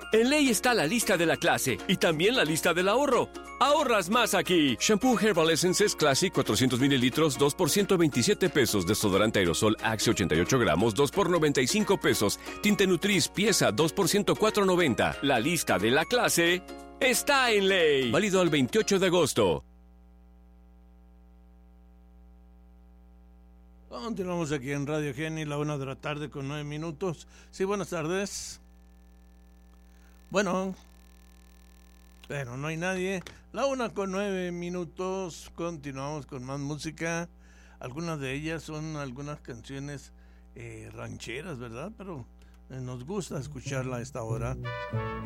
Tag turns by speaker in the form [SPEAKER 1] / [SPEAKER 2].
[SPEAKER 1] En Ley está la lista de la clase y también la lista del ahorro. ¡Ahorras más aquí! Shampoo Herbal Essences Classic 400 mililitros, 2 por 127 pesos. Desodorante aerosol Axe 88 gramos, 2 por 95 pesos. Tinte Nutris pieza, 2 por 104.90. La lista de la clase está en Ley. Válido al 28 de agosto.
[SPEAKER 2] Continuamos aquí en Radio Geni, la 1 de la tarde con 9 minutos. Sí, buenas tardes. Bueno, pero no hay nadie. La 1 con 9 minutos. Continuamos con más música. Algunas de ellas son algunas canciones rancheras, ¿verdad? Pero nos gusta escucharla a esta hora.